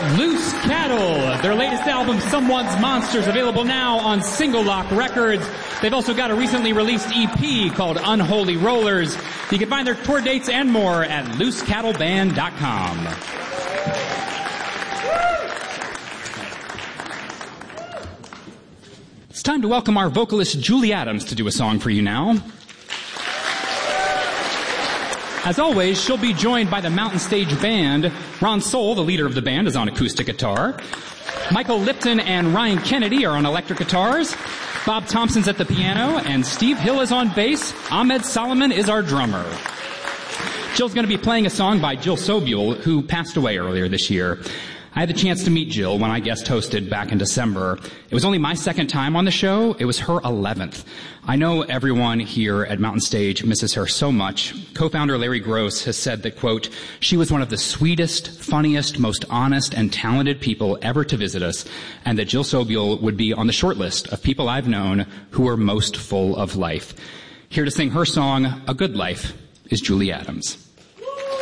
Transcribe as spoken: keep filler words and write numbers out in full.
Loose Cattle, their latest album, Someone's Monsters, available now on Single Lock Records. They've also got a recently released E P called Unholy Rollers. You can find their tour dates and more at loose cattle band dot com. It's time to welcome our vocalist Julie Adams to do a song for you now. As always, she'll be joined by the Mountain Stage Band. Ron Soul, the leader of the band, is on acoustic guitar. Michael Lipton and Ryan Kennedy are on electric guitars. Bob Thompson's at the piano, and Steve Hill is on bass. Ahmed Solomon is our drummer. Jill's going to be playing a song by Jill Sobule, who passed away earlier this year. I had the chance to meet Jill when I guest hosted back in December. It was only my second time on the show. It was her eleventh. I know everyone here at Mountain Stage misses her so much. Co-founder Larry Gross has said that, quote, she was one of the sweetest, funniest, most honest, and talented people ever to visit us, and that Jill Sobule would be on the short list of people I've known who were most full of life. Here to sing her song, A Good Life, is Julie Adams.